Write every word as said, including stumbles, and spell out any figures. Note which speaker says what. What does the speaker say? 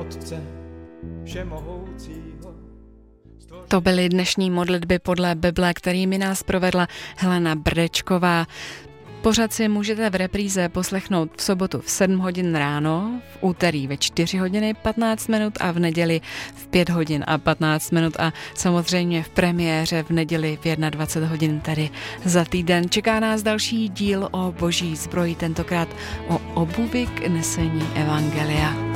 Speaker 1: Otce všemohoucího.
Speaker 2: To byly dnešní modlitby podle Bible, kterými nás provedla Helena Brdečková. Pořad si můžete v repríze poslechnout v sobotu v sedm hodin ráno, v úterý ve čtyři hodiny patnáct minut a v neděli v pět hodin a patnáct minut a samozřejmě v premiéře v neděli v dvacet jedna hodin, tedy za týden. Čeká nás další díl o boží zbroji, tentokrát o obuvi k nesení evangelia.